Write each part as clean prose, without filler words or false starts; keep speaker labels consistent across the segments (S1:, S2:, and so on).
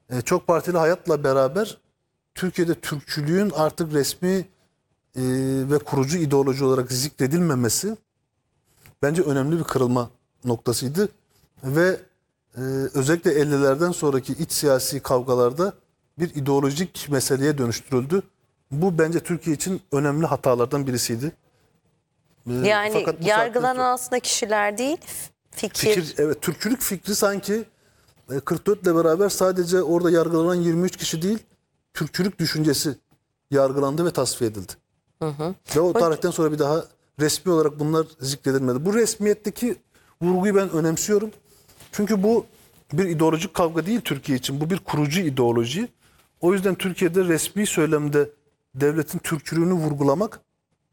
S1: çok partili hayatla beraber Türkiye'de Türkçülüğün artık resmi ve kurucu ideoloji olarak zikredilmemesi bence önemli bir kırılma noktasıydı. Ve özellikle 50'lerden sonraki iç siyasi kavgalarda bir ideolojik meseleye dönüştürüldü. Bu bence Türkiye için önemli hatalardan birisiydi.
S2: Yani
S1: Fakat bu
S2: yargılanan
S1: saatten
S2: aslında kişiler değil,
S1: fikir, evet, Türkçülük fikri sanki 44 ile beraber sadece orada yargılanan 23 kişi değil, Türkçülük düşüncesi yargılandı ve tasfiye edildi. Ve o tarihten sonra bir daha resmi olarak bunlar zikredilmedi. Bu resmiyetteki vurguyu ben önemsiyorum. Çünkü bu bir ideolojik kavga değil Türkiye için. Bu bir kurucu ideoloji. O yüzden Türkiye'de resmi söylemde devletin Türkçülüğünü vurgulamak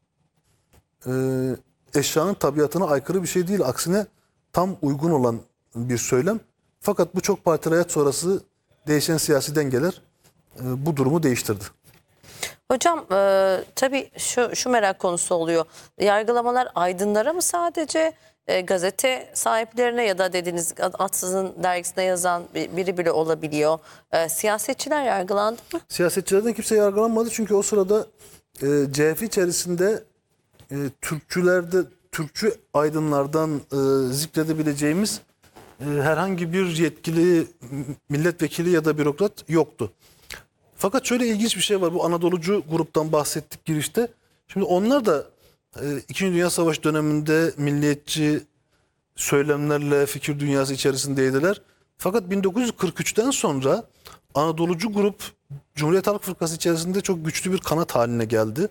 S1: eşyanın tabiatına aykırı bir şey değil. Aksine tam uygun olan bir söylem. Fakat bu çok partili hayat sonrası değişen siyasi dengeler bu durumu değiştirdi.
S2: Hocam tabii şu merak konusu oluyor. Yargılamalar aydınlara mı sadece, gazete sahiplerine ya da dediğiniz Atsız'ın dergisine yazan biri bile olabiliyor. Siyasetçiler yargılandı mı?
S1: Siyasetçilerden kimse yargılanmadı çünkü o sırada CHP içerisinde Türkçülerde, Türkçü aydınlardan zikredebileceğimiz herhangi bir yetkili milletvekili ya da bürokrat yoktu. Fakat şöyle ilginç bir şey var. Bu Anadolucu gruptan bahsettik girişte. Şimdi onlar da İkinci Dünya Savaşı döneminde milliyetçi söylemlerle fikir dünyası içerisindeydiler. Fakat 1943'ten sonra Anadolucu grup Cumhuriyet Halk Fırkası içerisinde çok güçlü bir kanat haline geldi.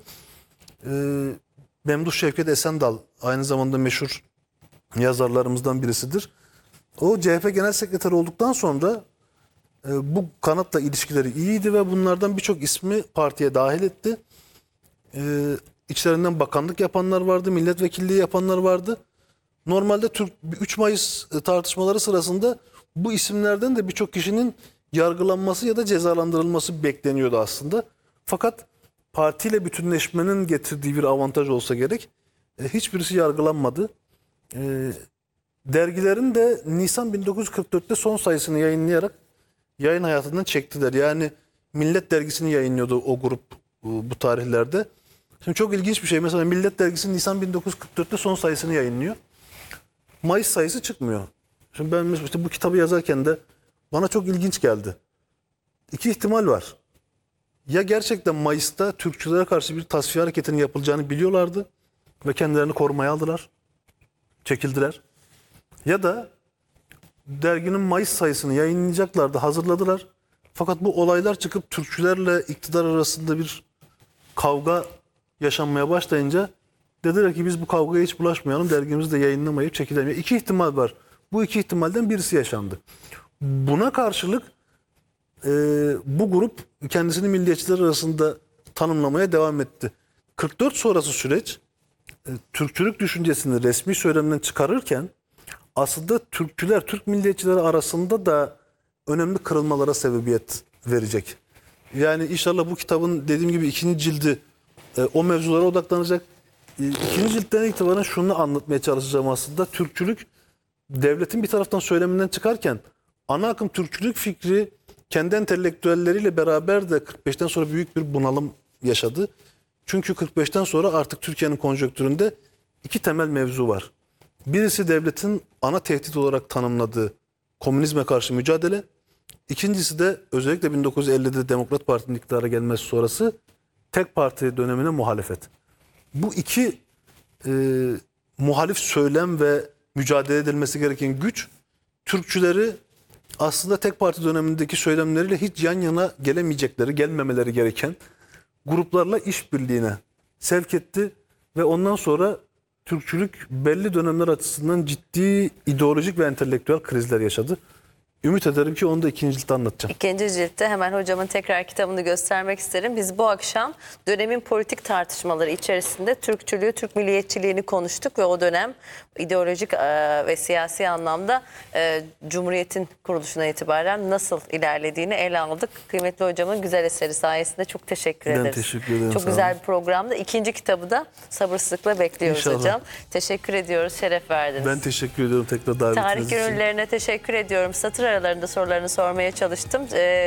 S1: Memduh Şevket Esendal aynı zamanda meşhur yazarlarımızdan birisidir. O CHP Genel Sekreteri olduktan sonra bu kanatla ilişkileri iyiydi ve bunlardan birçok ismi partiye dahil etti. İçlerinden bakanlık yapanlar vardı, milletvekilliği yapanlar vardı. Normalde 3 Mayıs tartışmaları sırasında bu isimlerden de birçok kişinin yargılanması ya da cezalandırılması bekleniyordu aslında. Fakat partiyle bütünleşmenin getirdiği bir avantaj olsa gerek hiçbirisi yargılanmadı. Dergilerin de Nisan 1944'te son sayısını yayınlayarak yayın hayatından çektiler. Yani Millet Dergisi'ni yayınlıyordu o grup bu tarihlerde. Şimdi çok ilginç bir şey. Mesela Millet Dergisi Nisan 1944'te son sayısını yayınlıyor. Mayıs sayısı çıkmıyor. Şimdi ben işte bu kitabı yazarken de bana çok ilginç geldi. İki ihtimal var. Ya gerçekten Mayıs'ta Türkçülere karşı bir tasfiye hareketinin yapılacağını biliyorlardı ve kendilerini korumaya aldılar. Çekildiler. Ya da derginin Mayıs sayısını yayınlayacaklardı, hazırladılar. Fakat bu olaylar çıkıp Türkçülerle iktidar arasında bir kavga yaşanmaya başlayınca dediler ki biz bu kavgaya hiç bulaşmayalım, dergimizi de yayınlamayıp çekilelim. İki ihtimal var. Bu iki ihtimalden birisi yaşandı. Buna karşılık bu grup kendisini milliyetçiler arasında tanımlamaya devam etti. 44 sonrası süreç Türkçülük düşüncesini resmi söylemden çıkarırken aslında Türkçüler, Türk milliyetçileri arasında da önemli kırılmalara sebebiyet verecek. Yani inşallah bu kitabın dediğim gibi ikinci cildi o mevzulara odaklanacak. İkinci ciltten itibaren şunu anlatmaya çalışacağım aslında. Türkçülük devletin bir taraftan söyleminden çıkarken ana akım Türkçülük fikri kendi entelektüelleriyle beraber de 45'ten sonra büyük bir bunalım yaşadı. Çünkü 45'ten sonra artık Türkiye'nin konjonktüründe iki temel mevzu var. Birisi devletin ana tehdit olarak tanımladığı komünizme karşı mücadele. İkincisi de özellikle 1950'de Demokrat Parti'nin iktidara gelmesi sonrası tek parti dönemine muhalefet. Bu iki muhalif söylem ve mücadele edilmesi gereken güç Türkçüleri aslında tek parti dönemindeki söylemleriyle hiç yan yana gelemeyecekleri, gelmemeleri gereken gruplarla işbirliğine sevk etti ve ondan sonra Türkçülük belli dönemler açısından ciddi ideolojik ve entelektüel krizler yaşadı. Ümit ederim ki onu da ikinci ciltte anlatacağım.
S2: İkinci ciltte hemen hocamın tekrar kitabını göstermek isterim. Biz bu akşam dönemin politik tartışmaları içerisinde Türkçülüğü, Türk milliyetçiliğini konuştuk ve o dönem ideolojik ve siyasi anlamda Cumhuriyet'in kuruluşuna itibaren nasıl ilerlediğini ele aldık. Kıymetli hocamın güzel eseri sayesinde çok teşekkür ederiz.
S1: Ben teşekkür ederim.
S2: Çok güzel bir programda. İkinci kitabı da sabırsızlıkla bekliyoruz
S1: İnşallah.
S2: hocam. Teşekkür ediyoruz, şeref verdiniz.
S1: Ben teşekkür ediyorum tekrar davetiniz
S2: Tarih
S1: için.
S2: gönüllülerine teşekkür ediyorum. Satır aralarında sorularını sormaya çalıştım.